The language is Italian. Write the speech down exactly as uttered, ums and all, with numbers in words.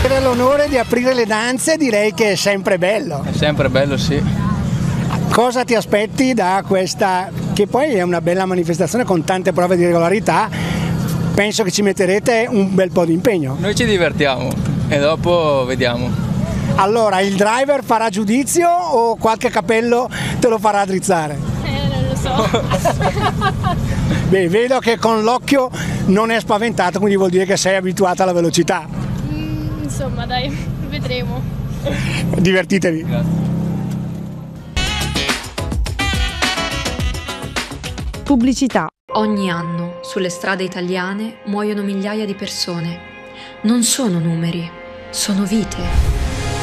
Per l'onore di aprire le danze direi che è sempre bello. È sempre bello, sì. Cosa ti aspetti da questa, che poi è una bella manifestazione con tante prove di regolarità? Penso che ci metterete un bel po' di impegno. Noi ci divertiamo e dopo vediamo. Allora, il driver farà giudizio o qualche capello te lo farà drizzare? Eh, non lo so. Beh, vedo che con l'occhio non è spaventato, quindi vuol dire che sei abituata alla velocità. Mm, insomma, dai, vedremo. Divertitevi. Grazie. Pubblicità. Ogni anno sulle strade italiane muoiono migliaia di persone. Non sono numeri, sono vite.